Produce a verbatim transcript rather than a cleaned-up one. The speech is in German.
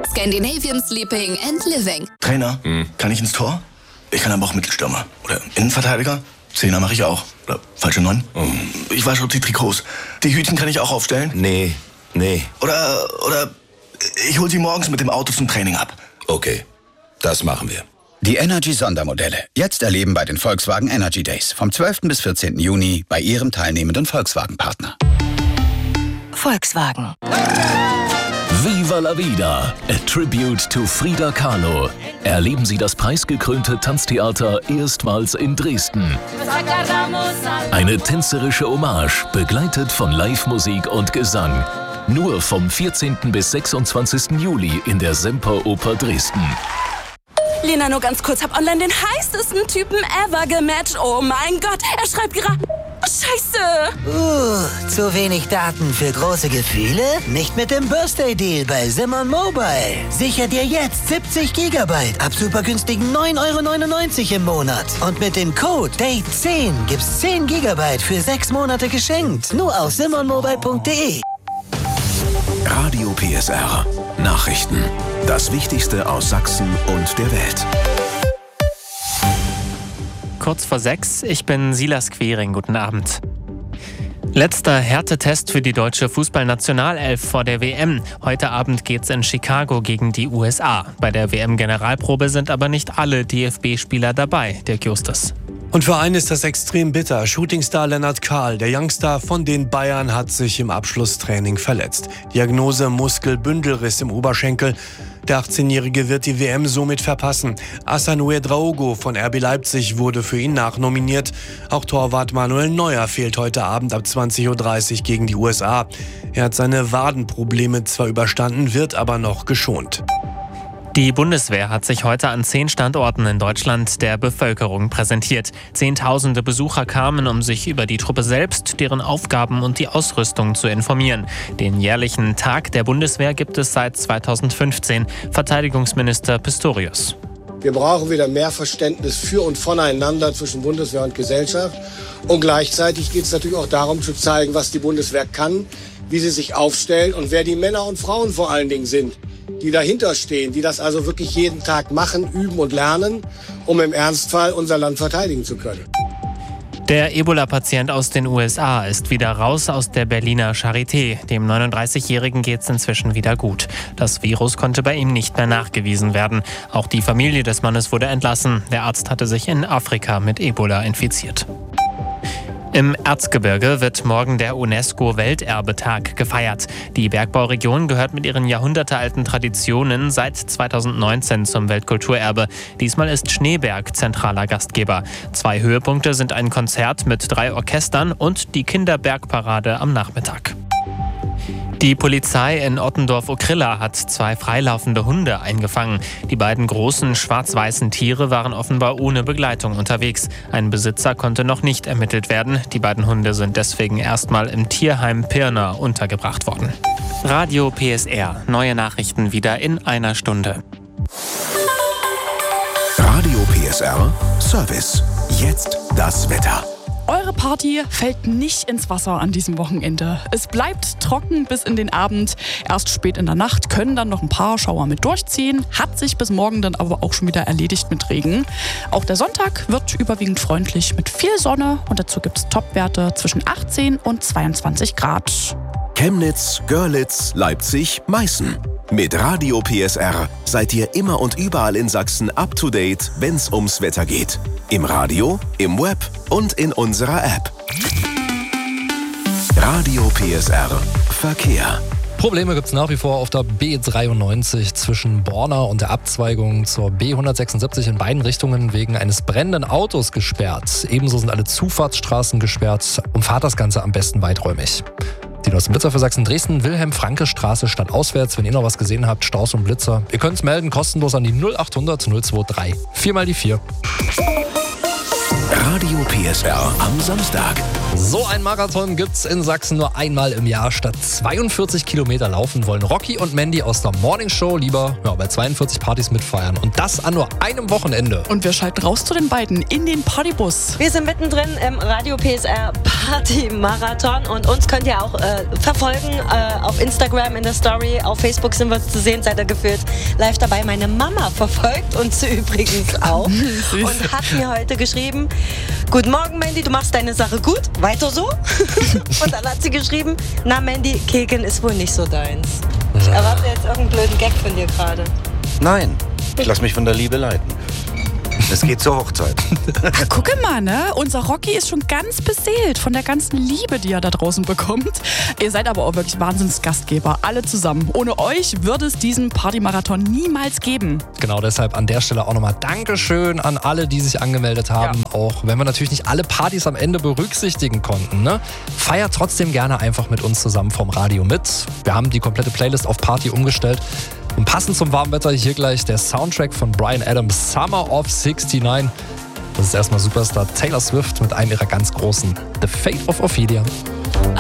Scandinavian Sleeping and Living. Trainer, hm. kann ich ins Tor? Ich kann aber auch Mittelstürmer. Oder Innenverteidiger? Zehner mache ich auch. Oder falsche Neun? Oh. Ich wasche auch die Trikots. Die Hütchen kann ich auch aufstellen? Nee, nee. Oder, oder ich hol sie morgens mit dem Auto zum Training ab. Okay, das machen wir. Die Energy-Sondermodelle. Jetzt erleben bei den Volkswagen Energy Days. Vom zwölften bis vierzehnten Juni bei Ihrem teilnehmenden Volkswagen-Partner. Volkswagen. Viva la Vida, a tribute to Frida Kahlo. Erleben Sie das preisgekrönte Tanztheater erstmals in Dresden. Eine tänzerische Hommage, begleitet von Live-Musik und Gesang. Nur vom vierzehnten bis sechsundzwanzigsten Juli in der Semperoper Dresden. Lena, nur ganz kurz, hab online den heißesten Typen ever gematcht. Oh mein Gott, er schreibt gerade... Oh, Scheiße! Uh, zu wenig Daten für große Gefühle? Nicht mit dem Birthday-Deal bei Simon Mobile. Sicher dir jetzt siebzig Gigabyte ab super günstigen neun Euro neunundneunzig im Monat. Und mit dem Code D A T E zehn gibt's zehn Gigabyte für sechs Monate geschenkt. Nur auf simon mobile punkt de. Radio P S R. Nachrichten. Das Wichtigste aus Sachsen und der Welt. Kurz vor sechs, ich bin Silas Quiring. Guten Abend. Letzter Härtetest für die deutsche Fußballnationalelf vor der W M. Heute Abend geht's in Chicago gegen die U S A. Bei der W M-Generalprobe sind aber nicht alle D F B-Spieler dabei, Dirk Justus. Und für einen ist das extrem bitter. Shootingstar Lennart Kahl, der Youngster von den Bayern, hat sich im Abschlusstraining verletzt. Diagnose Muskelbündelriss im Oberschenkel. Der achtzehnjährige wird die W M somit verpassen. Hassan Ouedraogo von R B Leipzig wurde für ihn nachnominiert. Auch Torwart Manuel Neuer fehlt heute Abend ab zwanzig Uhr dreißig gegen die U S A. Er hat seine Wadenprobleme zwar überstanden, wird aber noch geschont. Die Bundeswehr hat sich heute an zehn Standorten in Deutschland der Bevölkerung präsentiert. Zehntausende Besucher kamen, um sich über die Truppe selbst, deren Aufgaben und die Ausrüstung zu informieren. Den jährlichen Tag der Bundeswehr gibt es seit zweitausendfünfzehn. Verteidigungsminister Pistorius. Wir brauchen wieder mehr Verständnis für und voneinander zwischen Bundeswehr und Gesellschaft. Und gleichzeitig geht es natürlich auch darum zu zeigen, was die Bundeswehr kann, wie sie sich aufstellt und wer die Männer und Frauen vor allen Dingen sind, die dahinter stehen, die das also wirklich jeden Tag machen, üben und lernen, um im Ernstfall unser Land verteidigen zu können. Der Ebola-Patient aus den U S A ist wieder raus aus der Berliner Charité. Dem neununddreißigjährigen geht's inzwischen wieder gut. Das Virus konnte bei ihm nicht mehr nachgewiesen werden. Auch die Familie des Mannes wurde entlassen. Der Arzt hatte sich in Afrika mit Ebola infiziert. Im Erzgebirge wird morgen der UNESCO-Welterbetag gefeiert. Die Bergbauregion gehört mit ihren jahrhundertealten Traditionen seit zweitausendneunzehn zum Weltkulturerbe. Diesmal ist Schneeberg zentraler Gastgeber. Zwei Höhepunkte sind ein Konzert mit drei Orchestern und die Kinderbergparade am Nachmittag. Die Polizei in Ottendorf-Okrilla hat zwei freilaufende Hunde eingefangen. Die beiden großen schwarz-weißen Tiere waren offenbar ohne Begleitung unterwegs. Ein Besitzer konnte noch nicht ermittelt werden. Die beiden Hunde sind deswegen erstmal im Tierheim Pirna untergebracht worden. Radio P S R. Neue Nachrichten wieder in einer Stunde. Radio P S R Service. Jetzt das Wetter. Eure Party fällt nicht ins Wasser an diesem Wochenende. Es bleibt trocken bis in den Abend. Erst spät in der Nacht können dann noch ein paar Schauer mit durchziehen. Hat sich bis morgen dann aber auch schon wieder erledigt mit Regen. Auch der Sonntag wird überwiegend freundlich mit viel Sonne. Und dazu gibt es Topwerte zwischen achtzehn und zweiundzwanzig Grad. Chemnitz, Görlitz, Leipzig, Meißen. Mit Radio P S R seid ihr immer und überall in Sachsen up to date, wenn's ums Wetter geht. Im Radio, im Web und in unserer App. Radio P S R Verkehr. Probleme gibt es nach wie vor auf der B dreiundneunzig zwischen Borna und der Abzweigung zur B hundertsechsundsiebzig in beiden Richtungen wegen eines brennenden Autos gesperrt. Ebenso sind alle Zufahrtsstraßen gesperrt. Umfahrt das Ganze am besten weiträumig. Die neuesten Blitzer für Sachsen-Dresden, Wilhelm-Franke-Straße stadtauswärts. Wenn ihr noch was gesehen habt, Staus und Blitzer, ihr könnt es melden, kostenlos an die null achthundert null zwei drei. Viermal die vier. Radio P S R am Samstag. So ein Marathon gibt's in Sachsen nur einmal im Jahr. Statt zweiundvierzig Kilometer laufen wollen Rocky und Mandy aus der Morning Show lieber ja, bei zweiundvierzig Partys mitfeiern. Und das an nur einem Wochenende. Und wir schalten raus zu den beiden in den Partybus. Wir sind mittendrin im Radio P S R Party Marathon und uns könnt ihr auch äh, verfolgen äh, auf Instagram in der Story. Auf Facebook sind wir zu sehen, seid ihr gefühlt live dabei. Meine Mama verfolgt uns übrigens auch und hat mir heute geschrieben: Guten Morgen, Mandy, du machst deine Sache gut, weiter so. Und dann hat sie geschrieben: Na, Mandy, Keken ist wohl nicht so deins. Ich erwarte jetzt irgendeinen blöden Gag von dir gerade. Nein, ich lass mich von der Liebe leiten. Es geht zur Hochzeit. Ach, gucke mal, ne? Unser Rocky ist schon ganz beseelt von der ganzen Liebe, die er da draußen bekommt. Ihr seid aber auch wirklich Wahnsinns-Gastgeber, alle zusammen. Ohne euch würde es diesen Partymarathon niemals geben. Genau, deshalb an der Stelle auch nochmal Dankeschön an alle, die sich angemeldet haben. Ja. Auch wenn wir natürlich nicht alle Partys am Ende berücksichtigen konnten. Ne? Feiert trotzdem gerne einfach mit uns zusammen vom Radio mit. Wir haben die komplette Playlist auf Party umgestellt. Und passend zum warmen Wetter hier gleich der Soundtrack von Bryan Adams, Summer of sixty-nine. Das ist erstmal Superstar Taylor Swift mit einem ihrer ganz großen The Fate of Ophelia.